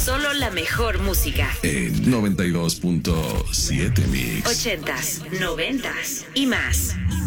Solo la mejor música. En 92.7 Mix. 80s, 90s y más.